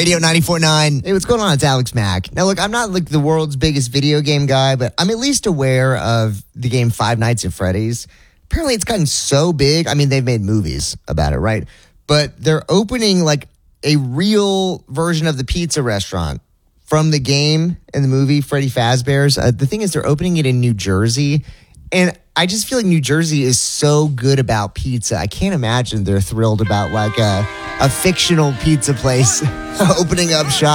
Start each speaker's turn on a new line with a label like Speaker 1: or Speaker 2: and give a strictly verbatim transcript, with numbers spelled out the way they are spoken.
Speaker 1: Radio ninety-four point nine. Hey, what's going on? It's Alex Mack. Now, look, I'm not like the world's biggest video game guy, but I'm at least aware of the game Five Nights at Freddy's. Apparently, it's gotten so big. I mean, they've made movies about it, right? But they're opening like a real version of the pizza restaurant from the game and the movie, Freddy Fazbear's. Uh, the thing is, they're opening it in New Jersey. And I just feel like New Jersey is so good about pizza. I can't imagine they're thrilled about like a, a fictional pizza place opening up shop.